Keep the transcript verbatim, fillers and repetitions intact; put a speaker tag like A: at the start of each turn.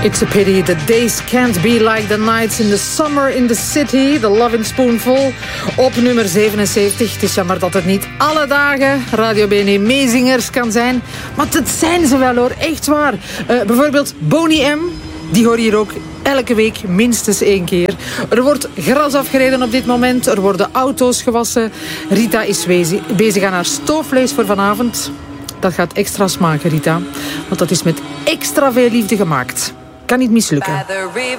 A: It's a pity the days can't be like the nights in the summer in the city. The Lovin' Spoonful op nummer zevenenzeventig. Het is jammer dat het niet alle dagen Radio B N E meezingers kan zijn. Maar dat zijn ze wel hoor, echt waar. Uh, bijvoorbeeld Boney M. Die hoor je hier ook elke week minstens één keer. Er wordt gras afgereden op dit moment. Er worden auto's gewassen. Rita is bezig aan haar stoofvlees voor vanavond. Dat gaat extra smaken, Rita. Want dat is met extra veel liefde gemaakt. Kan niet mislukken.
B: By the river